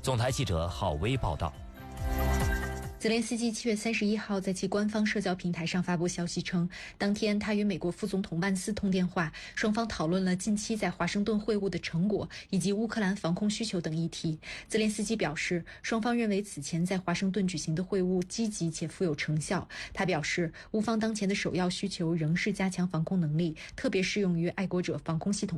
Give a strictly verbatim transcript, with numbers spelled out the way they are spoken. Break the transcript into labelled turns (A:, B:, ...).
A: 总台记者郝威报道。
B: 泽连斯基七月三十一号在其官方社交平台上发布消息称，当天他与美国副总统万斯通电话，双方讨论了近期在华盛顿会晤的成果以及乌克兰防空需求等议题。泽连斯基表示，双方认为此前在华盛顿举行的会晤积极且富有成效。他表示，乌方当前的首要需求仍是加强防空能力，特别适用于爱国者防空系统